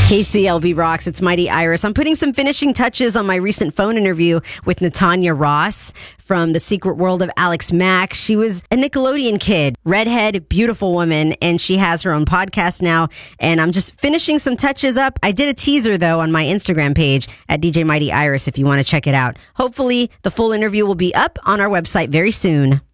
KCLB rocks. It's Mighty Iris. I'm putting some finishing touches on my recent phone interview with Natanya Ross from The Secret World of Alex Mack. She was a Nickelodeon kid, redhead, beautiful woman, and she has her own podcast now. And I'm just finishing some touches up. I did a teaser, though, on my Instagram page at DJ Mighty Iris if you want to check it out. Hopefully, the full interview will be up on our website very soon.